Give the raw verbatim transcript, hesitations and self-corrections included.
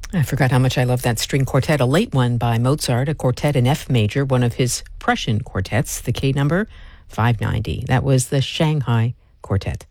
I forgot how much I love that string quartet, a late one by Mozart, a quartet in F major, one of his Prussian quartets, the K number five ninety. That was the Shanghai Quartet.